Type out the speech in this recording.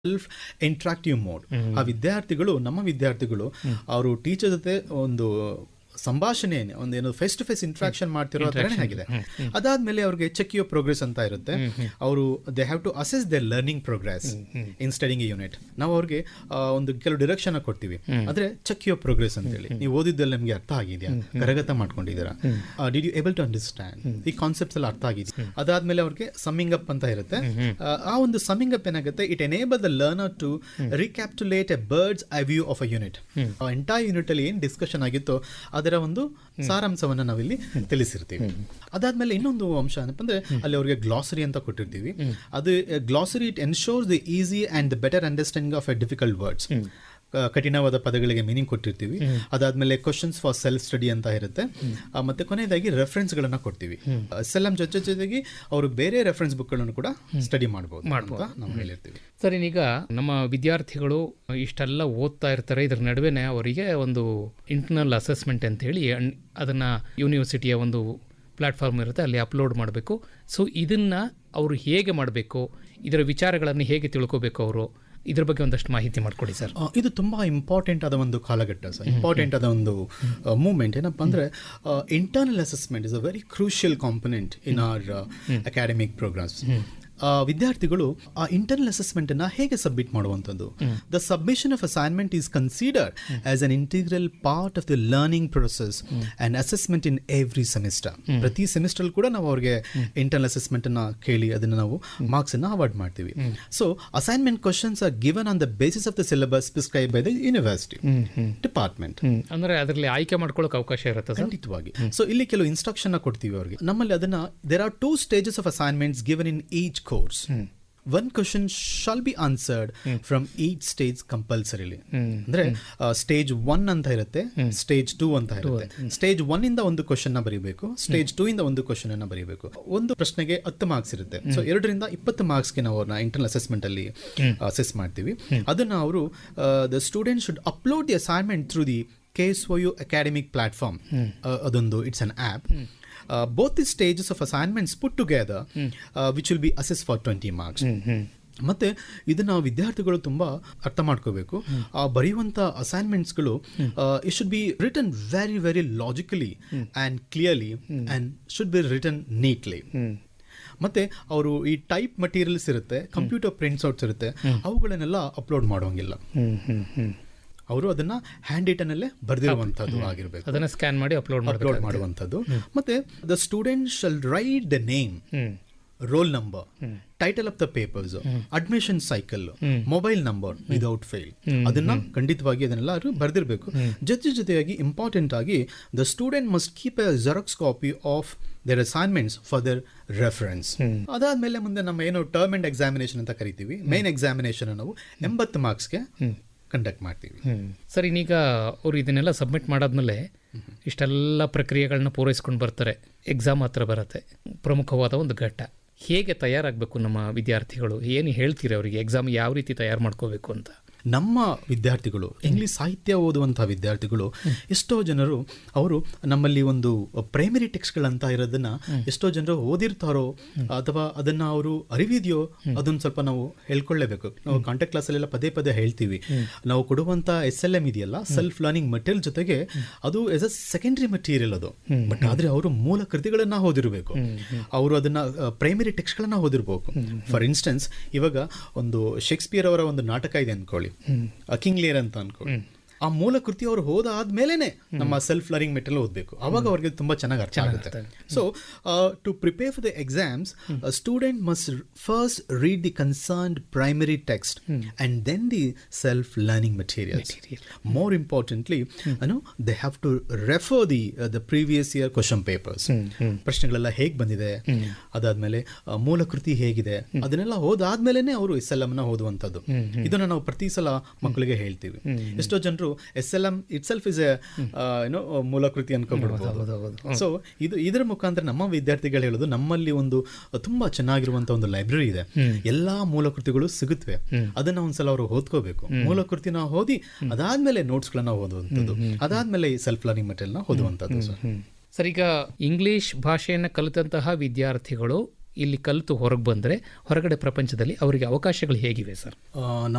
Self interactive mode. ಆ ವಿದ್ಯಾರ್ಥಿಗಳು, ನಮ್ಮ ವಿದ್ಯಾರ್ಥಿಗಳು ಅವರು ಟೀಚರ್ ಜೊತೆ ಒಂದು ಸಂಭಾಷಣೆ, ಒಂದೇನು ಫೇಸ್ ಟು ಫೇಸ್ ಇಂಟ್ರಾಕ್ಷನ್ ಮಾಡ್ತಿರೋ ಥರನೇ ಆಗಿದೆ. ಅದಾದ್ಮೇಲೆ ಅವ್ರಿಗೆ ಚೆಕ್ ಯುವರ್ ಪ್ರೋಗ್ರೆಸ್ ಅಂತ ಇರುತ್ತೆ. ಅವರು they have to assess their learning progress in studying A unit. ನಾವು ಅವ್ರಿಗೆ ಒಂದು ಕೆಲವು ಡಿರೆಕ್ಷನ್ ಕೊಡ್ತೀವಿ, ಆದ್ರೆ ಚೆಕ್ ಯುವರ್ ಪ್ರೋಗ್ರೆಸ್ ಅಂತ ಹೇಳಿ, ನೀವು ಓದಿದ್ದಲ್ಲಿ ನಿಮಗೆ ಅರ್ಥ ಆಗಿದೆಯಾ, ಕರಗತ ಮಾಡ್ಕೊಂಡಿದ್ದೀರಾ, did you able to understand, ಈ ಕಾನ್ಸೆಪ್ಟ್ಸ್ ಎಲ್ಲ ಅರ್ಥ ಆಗಿದೆ. ಅದಾದ್ಮೇಲೆ ಅವ್ರಿಗೆ ಸಮ್ಮಿಂಗ್ ಅಪ್ ಅಂತ ಇರುತ್ತೆ. ಆ ಒಂದು ಸಮ್ಮಿಂಗ್ ಅಪ್ ಏನಾಗುತ್ತೆ, it enable the learner to ರಿಕ್ಯಾಪ್ಟುಲೇಟ್ A birds eye view of a unit. Entire unit ಅಲ್ಲಿ ಏನ್ ಡಿಸ್ಕಷನ್ ಆಗಿತ್ತೋ ಅದರ ಒಂದು ಸಾರಾಂಶವನ್ನು ನಾವಿಲ್ಲಿ ತಿಳಿಸಿರ್ತೀವಿ. ಅದಾದ್ಮೇಲೆ ಇನ್ನೊಂದು ಅಂಶ ಏನಪ್ಪ ಅಂದ್ರೆ, ಅಲ್ಲಿ ಅವರಿಗೆ ಗ್ಲಾಸರಿ ಅಂತ ಕೊಟ್ಟಿರ್ತೀವಿ. ಅದು glossary it ensures the easy and the better understanding of A difficult words. ಕಠಿಣವಾದ ಪದಗಳಿಗೆ ಮೀನಿಂಗ್ ಕೊಟ್ಟಿರ್ತೀವಿ. ಅದಾದ್ಮೇಲೆ ಕ್ವಶನ್ಸ್ ಫಾರ್ ಸೆಲ್ಫ್ ಸ್ಟಡಿ ಅಂತ ಇರುತ್ತೆ. ಮತ್ತೆ ಕೊನೆಯದಾಗಿ ರೆಫರೆನ್ಸ್ ಗಳನ್ನ ಕೊಡ್ತೀವಿ. SLM ಜೊತೆಗೆ ಅವರು ಬೇರೆ ರೆಫರೆನ್ಸ್ ಬುಕ್ ಗಳನ್ನು ಕೂಡ ಸ್ಟಡಿ ಮಾಡಬಹುದು ಅಂತ ನಾವು ಹೇಳಿರ್ತೀವಿ. ಸರ್, ಈಗ ನಮ್ಮ ವಿದ್ಯಾರ್ಥಿಗಳು ಇಷ್ಟೆಲ್ಲ ಓದ್ತಾ ಇರ್ತಾರೆ, ಇದರ ನಡುವೆನೆ ಅವರಿಗೆ ಒಂದು ಇಂಟರ್ನಲ್ ಅಸೆಸ್ಮೆಂಟ್ ಅಂತ ಹೇಳಿ ಅದನ್ನ ಯೂನಿವರ್ಸಿಟಿಯ ಒಂದು ಪ್ಲಾಟ್ಫಾರ್ಮ್ ಇರುತ್ತೆ, ಅಲ್ಲಿ ಅಪ್ಲೋಡ್ ಮಾಡಬೇಕು. ಸೊ ಇದನ್ನ ಅವರು ಹೇಗೆ ಮಾಡಬೇಕು, ಇದರ ವಿಚಾರಗಳನ್ನು ಹೇಗೆ ತಿಳ್ಕೋಬೇಕು, ಅವರು ಇದ್ರ ಬಗ್ಗೆ ಒಂದಷ್ಟು ಮಾಹಿತಿ ಮಾಡಿಕೊಡಿ ಸರ್. ಇದು ತುಂಬಾ ಇಂಪಾರ್ಟೆಂಟ್ ಆದ ಒಂದು ಕಾಲಘಟ್ಟ ಸರ್, ಇಂಪಾರ್ಟೆಂಟ್ ಆದ ಒಂದು ಮೂವ್ಮೆಂಟ್. ಏನಪ್ಪಾ ಅಂದ್ರೆ, internal assessment is a very crucial component in our academic programmes. ವಿದ್ಯಾರ್ಥಿಗಳು ಆ ಇಂಟರ್ನಲ್ ಅಸೆಸ್ಮೆಂಟ್ ಅನ್ನ ಹೇಗೆ ಸಬ್ಮಿಟ್ ಮಾಡುವಂಥದ್ದು? The submission of assignment is considered as an integral part of the learning process and assessment in every semester. ಪ್ರತಿ semester ಕೂಡ ನಾವು ಅವ್ರಿಗೆ internal assessment ಅನ್ನ ಕೇಳಿ ಅದನ್ನ ನಾವು ಮಾರ್ಕ್ಸ್ ಅನ್ನ ಅವಾರ್ಡ್ ಮಾಡ್ತೀವಿ. So assignment questions are given on the basis of the syllabus prescribe by the university department. ಅಂದ್ರೆ ಅದರಲ್ಲಿ ಆಯ್ಕೆ ಮಾಡ್ಕೊಳ್ಳೋಕೆ ಅವಕಾಶ ಇರುತ್ತೆ ಖಂಡಿತವಾಗಿ. ಸೊ ಇಲ್ಲಿ ಕೆಲವು ಇನ್ಸ್ಟ್ರಕ್ಷನ್ ಕೊಡ್ತೀವಿ ಅವರಿಗೆ. ನಮ್ಮಲ್ಲಿ ಅದನ್ನ there are 2 stages of assignments given in each course. One question shall be answered from each stage compulsorily. ಅಂದ್ರೆ ಸ್ಟೇಜ್ 1 ಅಂತ ಇರುತ್ತೆ, ಸ್ಟೇಜ್ 2 ಅಂತ ಇರುತ್ತೆ. ಸ್ಟೇಜ್ 1 ಇಂದ ಒಂದು ಕ್ವಶನ್ ನ ಬರೀಬೇಕು, ಸ್ಟೇಜ್ 2 ಇಂದ ಒಂದು ಕ್ವಶನ್ ಅನ್ನ ಬರೀಬೇಕು. ಒಂದು ಪ್ರಶ್ನೆಗೆ 10 ಮಾರ್ಕ್ಸ್ ಇರುತ್ತೆ. ಸೊ 2 ರಿಂದ 20 ಮಾರ್ಕ್ಸ್ಗೆ ನಾವು ಅವ್ರನ್ನ ಇಂಟರ್ನಲ್ ಅಸೆಸ್ಮೆಂಟ್ ಅಲ್ಲಿ ಅಸೆಸ್ ಮಾಡ್ತೀವಿ. ಅದನ್ನ ಅವರು the student should upload the assignment through the KSYU academic platform. ಅದೊಂದು it's an app. Both the stages of assignments put together, which will be assessed for 20 marks. ಮತ್ತೆ ಇದನ್ನ ವಿದ್ಯಾರ್ಥಿಗಳು ತುಂಬಾ ಅರ್ಥ ಮಾಡ್ಕೋಬೇಕು. ಬರೆಯುವಂತ ಅಸೈನ್ಮೆಂಟ್ಸ್ಗಳು it should be return very very logically and clearly and should be return neatly. ಮತ್ತೆ ಅವರು ಈ ಟೈಪ್ ಮಟೀರಿಯಲ್ಸ್ ಇರುತ್ತೆ, ಕಂಪ್ಯೂಟರ್ ಪ್ರಿಂಟ್ಸ್ ಔಟ್ಸ್ ಇರುತ್ತೆ, ಅವುಗಳನ್ನೆಲ್ಲ ಅಪ್ಲೋಡ್ ಮಾಡೋಂಗಿಲ್ಲ. ಅವರು ಅದನ್ನ ಹ್ಯಾಂಡ್ ರಿಟನ್ ಅಲ್ಲೇ ಬರೆದಿರುವಂತದ್ದು ಆಗಿರಬೇಕು, ಅದನ್ನ ಸ್ಕ್ಯಾನ್ ಮಾಡಿ ಅಪ್ಲೋಡ್ ಮಾಡುವಂತದ್ದು. ಮತ್ತೆ the student shall right the name, roll number, title of the papers, admission cycle, mobile number without fail. ಅದನ್ನ ಖಂಡಿತವಾಗಿ ಅದನ್ನೆಲ್ಲ ಬರೆದಿರಬೇಕು. ಜೊತೆಯಾಗಿ ಇಂಪಾರ್ಟೆಂಟ್ ಆಗಿ the student must keep A xerox copy of their assignments for there reference. ಅದಾದ್ಮೇಲೆ ಮುಂದೆ ನಮ್ಮ ಏನು term and examination ಅಂತ ಕರಿತೀವಿ, ಮೇನ್ ಎಕ್ಸಾಮಿನೇಷನ್ ನಾವು 80 ಮಾರ್ಕ್ಸ್ಗೆ ಕಂಡಕ್ಟ್ ಮಾಡ್ತೀವಿ. ಸರ್, ಈಗ ಅವರು ಇದನ್ನೆಲ್ಲ ಸಬ್ಮಿಟ್ ಮಾಡಾದ್ಮೇಲೆ ಇಷ್ಟೆಲ್ಲ ಪ್ರಕ್ರಿಯೆಗಳನ್ನ ಪೂರೈಸ್ಕೊಂಡು ಬರ್ತಾರೆ, ಎಕ್ಸಾಮ್ ಹತ್ರ ಬರುತ್ತೆ, ಪ್ರಮುಖವಾದ ಒಂದು ಘಟ್ಟ. ಹೇಗೆ ತಯಾರಾಗಬೇಕು ನಮ್ಮ ವಿದ್ಯಾರ್ಥಿಗಳು? ಏನು ಹೇಳ್ತೀರಿ ಅವರಿಗೆ, ಎಕ್ಸಾಮ್ ಯಾವ ರೀತಿ ತಯಾರು ಮಾಡ್ಕೋಬೇಕು ಅಂತ? ನಮ್ಮ ವಿದ್ಯಾರ್ಥಿಗಳು, ಇಂಗ್ಲಿಷ್ ಸಾಹಿತ್ಯ ಓದುವಂತಹ ವಿದ್ಯಾರ್ಥಿಗಳು, ಎಷ್ಟೋ ಜನರು ಅವರು ನಮ್ಮಲ್ಲಿ ಒಂದು ಪ್ರೈಮರಿ ಟೆಕ್ಸ್ಟ್ಗಳಂತ ಇರೋದನ್ನ ಎಷ್ಟೋ ಜನರು ಓದಿರ್ತಾರೋ ಅಥವಾ ಅದನ್ನ ಅವರು ಅರಿವಿದೆಯೋ ಅದನ್ನ ಸ್ವಲ್ಪ ನಾವು ಹೇಳ್ಕೊಳ್ಳೇಬೇಕು. ನಾವು ಕಾಂಟ್ಯಾಕ್ಟ್ ಕ್ಲಾಸಲ್ಲೆಲ್ಲ ಪದೇ ಪದೇ ಹೇಳ್ತೀವಿ, ನಾವು ಕೊಡುವಂತ SLM ಇದೆಯಲ್ಲ, ಸೆಲ್ಫ್ ಲರ್ನಿಂಗ್ ಮಟೀರಿಯಲ್ ಜೊತೆಗೆ ಅದು ಎಸ್ ಅ ಸೆಕೆಂಡರಿ ಮಟೀರಿಯಲ್ ಅದು. ಬಟ್ ಆದ್ರೆ ಅವರು ಮೂಲ ಕೃತಿಗಳನ್ನ ಓದಿರಬೇಕು, ಅವರು ಅದನ್ನ ಪ್ರೈಮರಿ ಟೆಕ್ಸ್ಟ್ಗಳನ್ನ ಓದಿರ್ಬೇಕು. ಫಾರ್ ಇನ್ಸ್ಟೆನ್ಸ್, ಇವಾಗ ಒಂದು ಶೇಕ್ಸ್ಪಿಯರ್ ಅವರ ಒಂದು ನಾಟಕ ಇದೆ ಅನ್ಕೊಳ್ಳಿ, ಕಿಂಗ್ ಲಿಯರ್ ಅಂತ ಅನ್ಕೊಳ್ಳಿ. ಆ ಮೂಲ ಕೃತಿ ಅವರು ಹೋದಾದ್ಮೇಲೆ ನಮ್ಮ ಸೆಲ್ಫ್ ಲರ್ನಿಂಗ್ ಮೆಟೀರಿಯಲ್ ಓದಬೇಕು, ಅವಾಗ ಅವ್ರಿಗೆ ತುಂಬಾ ಚೆನ್ನಾಗಿ ಅರ್ಥ ಆಗುತ್ತೆ. So to prepare for the exams, student must first read the concerned primary text and then the self learning materials. More importantly, they have to refer the previous year question papers. ಪ್ರಶ್ನೆಗಳೆಲ್ಲ ಹೇಗೆ ಬಂದಿದೆ, ಅದಾದ್ಮೇಲೆ ಮೂಲ ಕೃತಿ ಹೇಗಿದೆ, ಅದನ್ನೆಲ್ಲ ಓದಾದ್ಮೇಲೆ ಅವರು SLM ನ ಓದುವಂಥದ್ದು. ಇದನ್ನ ನಾವು ಪ್ರತಿ ಸಲ ಮಕ್ಕಳಿಗೆ ಹೇಳ್ತೀವಿ. ಎಷ್ಟೋ ಜನರು SLM itself is A ಮೂಲಕೃತಿ ಅನ್ಕೊಂಡ್ಬಿಡ್ಬೋದು. So ಇದರ ಮುಖಾಂತರ ನಮ್ಮ ವಿದ್ಯಾರ್ಥಿಗಳು ಹೇಳೋದು, ನಮ್ಮಲ್ಲಿ ಒಂದು ತುಂಬಾ ಚೆನ್ನಾಗಿರುವಂತಹ ಒಂದು ಲೈಬ್ರರಿ ಇದೆ, ಎಲ್ಲಾ ಮೂಲಕೃತಿಗಳು ಸಿಗುತ್ತವೆ, ಅದನ್ನ ಒಂದ್ಸಲ ಅವರು ಓದ್ಕೋಬೇಕು. ಮೂಲಕೃತಿನ ಓದಿ ಅದಾದ್ಮೇಲೆ ನೋಟ್ಸ್ ಗಳನ್ನ ಓದುವಂಥದ್ದು, ಅದಾದ್ಮೇಲೆ ಸೆಲ್ಫ್ ಲರ್ನಿಂಗ್ ಮೆಟೀರಿಯಲ್ ನ ಓದುವಂಥದ್ದು. ಸರ್, ಈಗ ಇಂಗ್ಲಿಷ್ ಭಾಷೆಯನ್ನು ಕಲಿತಂತಹ ವಿದ್ಯಾರ್ಥಿಗಳು ಇಲ್ಲಿ ಕಲಿತು ಹೊರಗೆ ಬಂದರೆ ಹೊರಗಡೆ ಪ್ರಪಂಚದಲ್ಲಿ ಅವರಿಗೆ ಅವಕಾಶಗಳು ಹೇಗಿವೆ ಸರ್?